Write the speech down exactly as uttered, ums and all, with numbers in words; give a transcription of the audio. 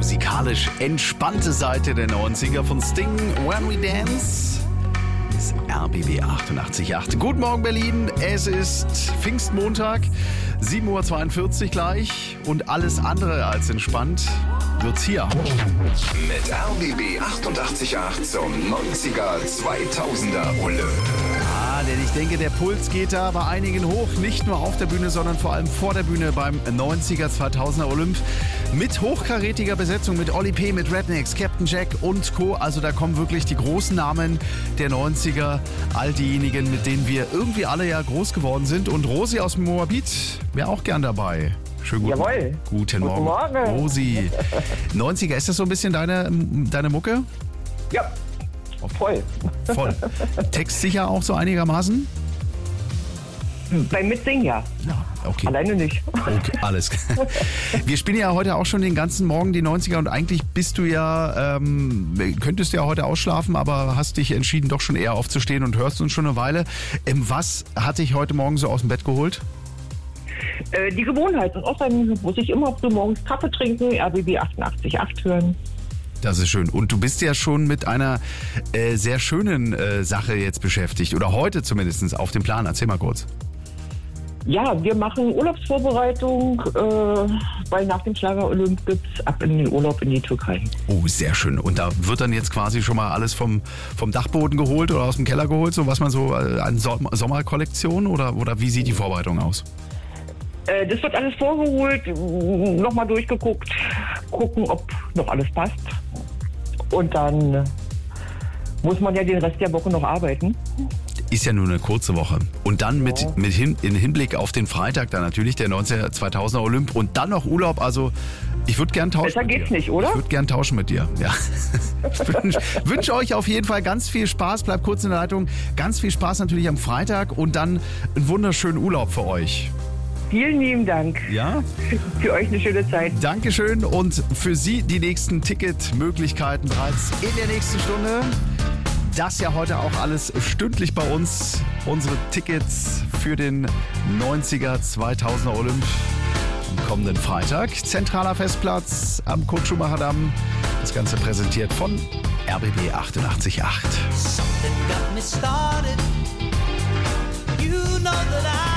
musikalisch entspannte Seite der neunziger von Sting, When We Dance. Ist R B B achtundachtzig Komma acht. Guten Morgen Berlin, es ist Pfingstmontag, sieben Uhr zweiundvierzig gleich und alles andere als entspannt wird's hier. Mit R B B achtundachtzig Komma acht zum neunziger zweitausender Olymp. Ah, denn ich denke, der Puls geht da bei einigen hoch. Nicht nur auf der Bühne, sondern vor allem vor der Bühne beim neunziger zweitausender Olymp. Mit hochkarätiger Besetzung, mit Oli P., mit Rednecks, Captain Jack und Co. Also da kommen wirklich die großen Namen der neunziger. All diejenigen, mit denen wir irgendwie alle ja groß geworden sind. Und Rosi aus dem Moabit wäre auch gern dabei. Schönen guten, Jawohl. guten Guten Morgen. Morgen. Rosi. neunziger, ist das so ein bisschen deine, deine Mucke? Ja, voll. Voll. Textsicher auch so einigermaßen? Beim Mitsingen ja. Ja, okay. Alleine nicht. Okay, alles klar. Wir spielen ja heute auch schon den ganzen Morgen die neunziger und eigentlich bist du ja, ähm, könntest du ja heute ausschlafen, aber hast dich entschieden, doch schon eher aufzustehen und hörst uns schon eine Weile. Ähm, was hat dich heute Morgen so aus dem Bett geholt? Äh, die Gewohnheit. Und außerdem muss ich immer so morgens Kaffee trinken, R B B achtundachtzig Komma acht hören. Das ist schön. Und du bist ja schon mit einer äh, sehr schönen äh, Sache jetzt beschäftigt. Oder heute zumindest auf dem Plan. Erzähl mal kurz. Ja, wir machen Urlaubsvorbereitung, äh, weil nach dem Schlager Olymp gibt's ab in den Urlaub in die Türkei. Oh, sehr schön. Und da wird dann jetzt quasi schon mal alles vom, vom Dachboden geholt oder aus dem Keller geholt, so was man so äh, an so- Sommerkollektion oder, oder wie sieht die Vorbereitung aus? Äh, das wird alles vorgeholt, nochmal durchgeguckt, gucken, ob noch alles passt. Und dann äh, muss man ja den Rest der Woche noch arbeiten. Ist ja nur eine kurze Woche. Und dann mit, Ja. mit hin, in Hinblick auf den Freitag dann natürlich, der neunziger zweitausender Olymp und dann noch Urlaub. Also ich würde gern tauschen Besser mit geht's dir. nicht, oder? Ich würde gern tauschen mit dir, ja. Ich wünsche wünsch euch auf jeden Fall ganz viel Spaß. Bleibt kurz in der Leitung. Ganz viel Spaß natürlich am Freitag und dann einen wunderschönen Urlaub für euch. Vielen lieben Dank. Ja? Für euch eine schöne Zeit. Dankeschön und für Sie die nächsten Ticketmöglichkeiten bereits in der nächsten Stunde. Das ja heute auch alles stündlich bei uns. Unsere Tickets für den neunziger zweitausender Olymp am kommenden Freitag. Zentraler Festplatz am Kurt-Schumacher-Damm. Das Ganze präsentiert von R B B achtundachtzig Komma acht. Something got me started. You know that I